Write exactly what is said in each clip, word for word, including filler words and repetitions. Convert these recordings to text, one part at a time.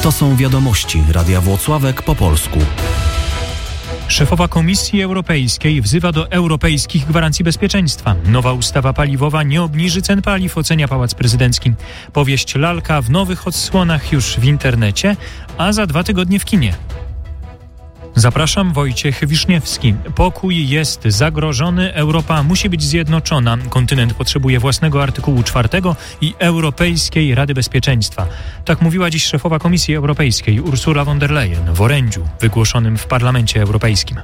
To są wiadomości Radia Włocławek po polsku. Szefowa Komisji Europejskiej wzywa do europejskich gwarancji bezpieczeństwa. Nowa ustawa paliwowa nie obniży cen paliw, ocenia Pałac Prezydencki. Powieść Lalka w nowych odsłonach już w internecie, a za dwa tygodnie w kinie. Zapraszam, Wojciech Wiszniewski. Pokój jest zagrożony, Europa musi być zjednoczona. Kontynent potrzebuje własnego artykułu czwartego i Europejskiej Rady Bezpieczeństwa. Tak mówiła dziś szefowa Komisji Europejskiej Ursula von der Leyen w orędziu wygłoszonym w Parlamencie Europejskim.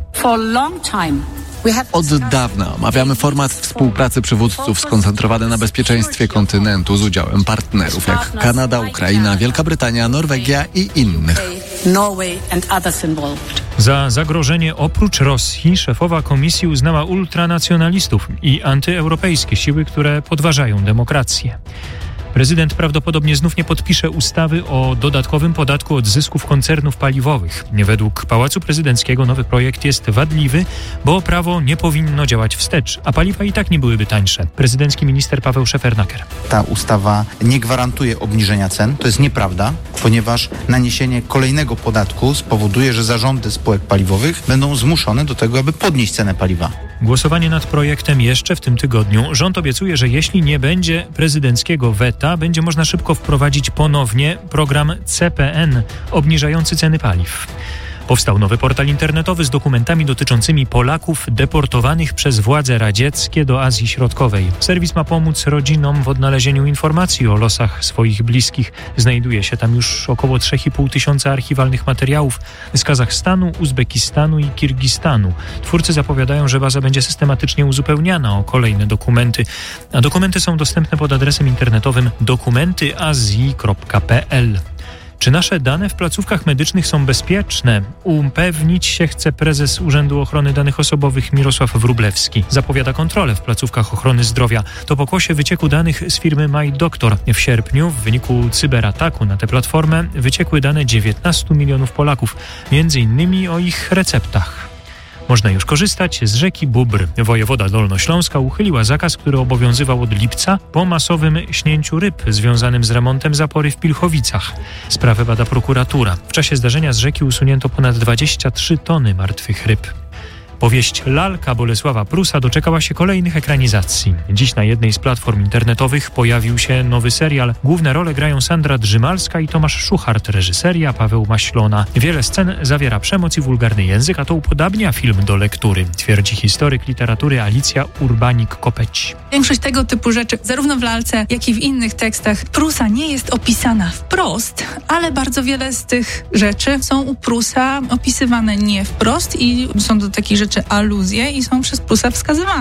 Od dawna omawiamy format współpracy przywódców skoncentrowany na bezpieczeństwie kontynentu z udziałem partnerów jak Kanada, Ukraina, Wielka Brytania, Norwegia i innych. Za zagrożenie oprócz Rosji szefowa komisji uznała ultranacjonalistów i antyeuropejskie siły, które podważają demokrację. Prezydent prawdopodobnie znów nie podpisze ustawy o dodatkowym podatku od zysków koncernów paliwowych. Według Pałacu Prezydenckiego nowy projekt jest wadliwy, bo prawo nie powinno działać wstecz, a paliwa i tak nie byłyby tańsze. Prezydencki minister Paweł Szefernaker. Ta ustawa nie gwarantuje obniżenia cen. To jest nieprawda, ponieważ naniesienie kolejnego podatku spowoduje, że zarządy spółek paliwowych będą zmuszone do tego, aby podnieść cenę paliwa. Głosowanie nad projektem jeszcze w tym tygodniu. Rząd obiecuje, że jeśli nie będzie prezydenckiego weta, będzie można szybko wprowadzić ponownie program C P N obniżający ceny paliw. Powstał nowy portal internetowy z dokumentami dotyczącymi Polaków deportowanych przez władze radzieckie do Azji Środkowej. Serwis ma pomóc rodzinom w odnalezieniu informacji o losach swoich bliskich. Znajduje się tam już około trzy i pół tysiąca archiwalnych materiałów z Kazachstanu, Uzbekistanu i Kirgistanu. Twórcy zapowiadają, że baza będzie systematycznie uzupełniana o kolejne dokumenty. A dokumenty są dostępne pod adresem internetowym dokumenty azji kropka p l. Czy nasze dane w placówkach medycznych są bezpieczne? Upewnić się chce prezes Urzędu Ochrony Danych Osobowych Mirosław Wróblewski. Zapowiada kontrolę w placówkach ochrony zdrowia. To pokłosie wycieku danych z firmy MyDoctor. W sierpniu w wyniku cyberataku na tę platformę wyciekły dane dziewiętnastu milionów Polaków, między innymi o ich receptach. Można już korzystać z rzeki Bóbr. Wojewoda Dolnośląska uchyliła zakaz, który obowiązywał od lipca po masowym śnięciu ryb związanym z remontem zapory w Pilchowicach. Sprawę bada prokuratura. W czasie zdarzenia z rzeki usunięto ponad dwadzieścia trzy tony martwych ryb. Powieść Lalka Bolesława Prusa doczekała się kolejnych ekranizacji. Dziś na jednej z platform internetowych pojawił się nowy serial. Główne role grają Sandra Drzymalska i Tomasz Szuchart, reżyseria Paweł Maślona. Wiele scen zawiera przemoc i wulgarny język, a to upodabnia film do lektury, twierdzi historyk literatury Alicja Urbanik-Kopeć. Większość tego typu rzeczy, zarówno w Lalce, jak i w innych tekstach Prusa nie jest opisana wprost, ale bardzo wiele z tych rzeczy są u Prusa opisywane nie wprost i są do takich rzeczy aluzje i są przez Prusa wskazywane.